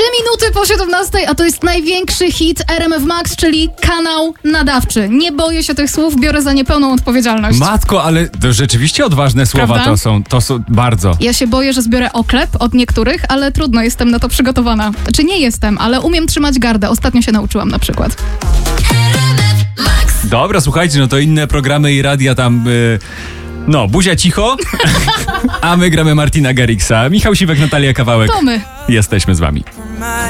minuty po 17, a to jest największy hit RMF Max, czyli kanał nadawczy. Nie boję się tych słów, biorę za nie pełną odpowiedzialność. Matko, ale to rzeczywiście odważne słowa. Prawda? To są bardzo. Ja się boję, że zbiorę oklep od niektórych, ale trudno, jestem na to przygotowana. Czy nie jestem, ale umiem trzymać gardę. Ostatnio się nauczyłam na przykład. Dobra, słuchajcie, no to inne programy i radia tam... buzia cicho, a my gramy Martina Garrixa. Michał Siwek, Natalia Kawałek. To my. Jesteśmy z wami.